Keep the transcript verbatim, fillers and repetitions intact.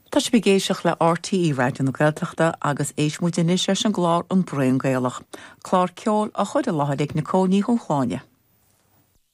Tá sé bigéiseach le R T E radio na Gaeltachta agus éismúidir is leis an gláir an Braon Gaelach. Clár ceol a chud a láthadaigh na cónaí chun chláine.